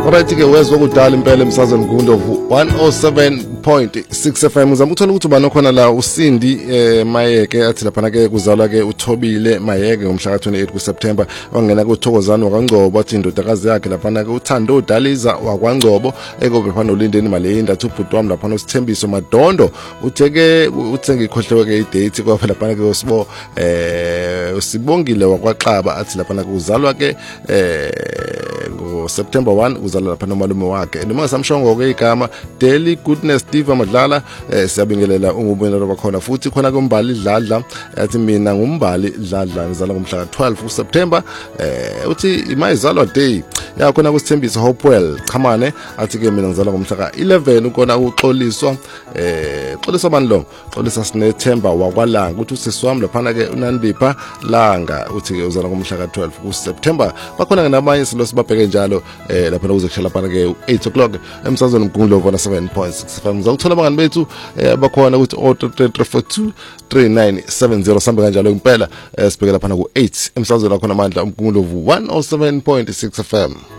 Alright ke wezwa kudala impela emsazweni Mgundovu 107.6 FM. Uzama ukuthola ukuthi ubani khona la uSindi Mayeke athi lapha ke kuzalwa ke uThobile Mayeke ngomhla ka 28 kuSeptember wangena kuThokozani wakwaNgcobo athi indodakazi yakhe lapha ke uThando Daliza wakwaNgcobo ekobe phana uLindeni Malinda uBhuti wami lapha uSithembiso Madondo utheke ngikhohlewe ke idate kwa lapha ke usibo usibongile wakwaXaba athi lapha ke uzalwa ke September 1 uzalwa lapha nomalume wakhe noma samshongo ke igama Daily Goodness Steve Madlala siyabingelela ungubonelo bakhona futhi khona kumbali Dladla athi mina ngumbali Dladla ngizalwa ngomhla ka 12 uSeptember uthi imayizalwa day yakhona kusithembisa Hopewell Qhamane athi ke mina ngizalwa ngomhla ka 11 ukona uxoliswa xoliswa bandlo xolisa Sinethemba wakwalanga uthi usisiwami lapha ke uNandipha Langa uthi ke uzalwa ngomhla ka 12 uSeptember bakhona nabanye silo sibabheke njalo lapha ukuzokushala lapha ke 8 o'clock emsazweni Mgundovu 7.6 ngizokuthola abangani bethu bakhona ukuthi 0334239770 sambe kanjalo impela sibheke lapha ku 8 emsazweni lakhona amandla uMgundovu 107.6 FM.